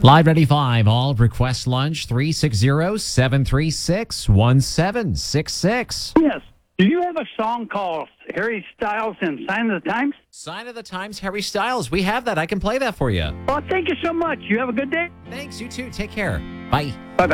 Live 95, all request lunch, 360-736-1766. Yes. Do you have a song called Harry Styles and Sign of the Times? Sign of the Times, Harry Styles. We have that. I can play that for you. Well, thank you so much. You have a good day. Thanks, you too. Take care. Bye. Bye-bye.